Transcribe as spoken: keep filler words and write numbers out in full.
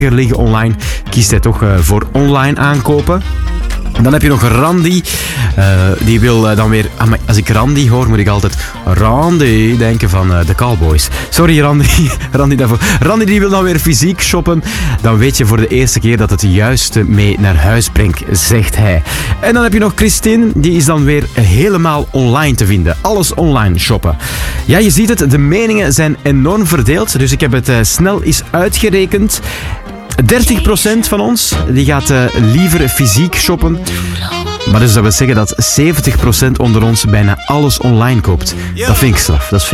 liggen online, kiest hij toch uh, voor online aankopen. En dan heb je nog Randy. Uh, die wil uh, dan weer... Als ik Randy hoor, moet ik altijd Randy denken van uh, de Cowboys. Sorry Randy. Randy daarvoor. Randy die wil dan weer fysiek shoppen. Dan weet je voor de eerste keer dat het juiste mee naar huis brengt, zegt hij. En dan heb je nog Christine. Die is dan weer helemaal online te vinden. Alles online shoppen. Ja, je ziet het. De meningen zijn enorm verdeeld. Dus ik heb het uh, snel eens uitgerekend. dertig procent van ons die gaat uh, liever fysiek shoppen. Maar dus dat wil zeggen dat zeventig procent onder ons bijna alles online koopt. Dat vind ik straf. Dat is